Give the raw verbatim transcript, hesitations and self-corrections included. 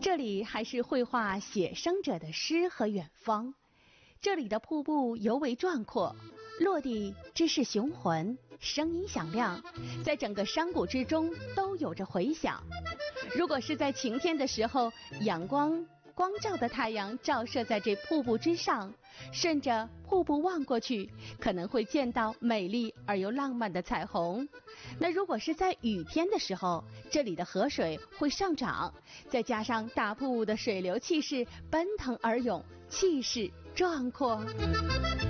这里还是绘画写生者的诗和远方。这里的瀑布尤为壮阔，落地之势雄浑，声音响亮，在整个山谷之中都有着回响。如果是在晴天的时候，阳光光照的太阳照射在这瀑布之上，顺着瀑布望过去，可能会见到美丽而又浪漫的彩虹。那如果是在雨天的时候，这里的河水会上涨，再加上大瀑布的水流气势奔腾而涌，气势壮阔。